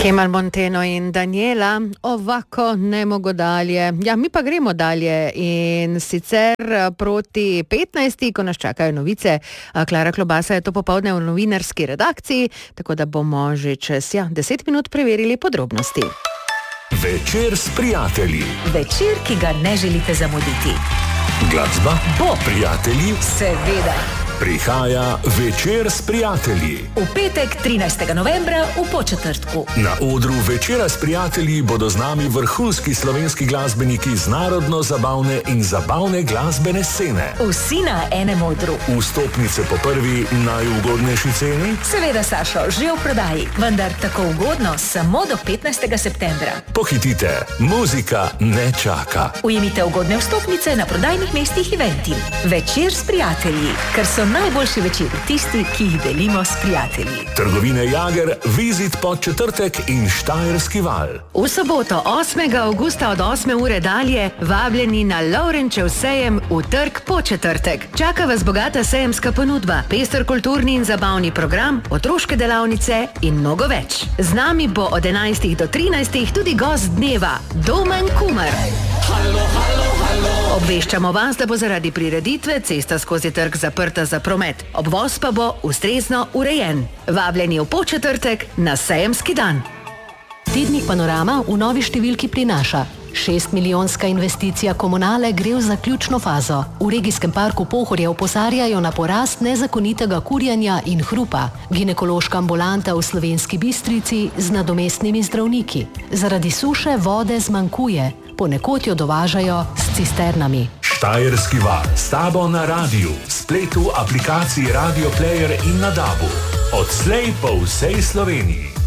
Kemal Monteno in Daniela, ovako ne mogo dalje. Ja, mi pa gremo dalje in sicer proti 15, ko nas čakajo novice. Klara Klobasa je to popoldne v novinarski redakciji, tako da bomo že čez 10 minut preverili podrobnosti. Večer s prijatelji. Večer, ki ga ne želite zamuditi. Glasba Bo. Prijatelji. Seveda. Prihaja Večer s prijatelji. V petek 13. novembra v Podčetrtku. Na odru Večera s prijatelji bodo z nami vrhunski slovenski glasbeniki z narodno-zabavne in zabavne glasbene scene. Vsi na enem odru. Vstopnice po prvi najugodnejši ceni? Seveda, Sašo, že v prodaji, vendar tako ugodno samo do 15. septembra. Pohitite, muzika ne čaka. Ujemite ugodne vstopnice na prodajnih mestih Eventim. Večer s prijatelji, ker so najboljši večeri tisti, ki jih delimo s prijatelji. Trgovine Jager, Vizit Podčetrtek in Štajerski val. V soboto 8. avgusta od 8. ure dalje vabljeni na Lovrenčev sejem v Trg Podčetrtek. Čaka vas bogata sejemska ponudba, pester kulturni in zabavni program, otroške delavnice in mnogo več. Z nami bo od 11. do 13. tudi gost dneva, Domen Kumer. Obveščamo vas, da bo zaradi prireditve cesta skozi trg zaprta za promet. Obvoz pa bo ustrezno urejen. Vabljeni v Podčetrtek na sejemski dan. Tednik Panorama v novi številki prinaša: 6-milijonska investicija Komunale gre v zaključno fazo. V regijskem parku Pohorje opozarjajo na porast nezakonitega kurjenja in hrupa. Ginekološka ambulanta v Slovenski Bistrici z nadomestnimi zdravniki. Zaradi suše vode zmanjkuje, ponekod jo dovažajo s cisternami. Štajerski val, s tabo na radiju, spletu, aplikaciji Radio Player in na DAB-u. Odslej po vsej Sloveniji.